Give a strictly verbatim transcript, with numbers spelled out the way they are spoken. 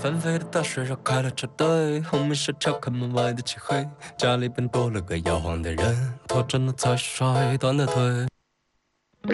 纷飞的大水绕开了车队，后面是调侃门外的漆黑，家里边多了个摇晃的人，拖着那踩水断的腿。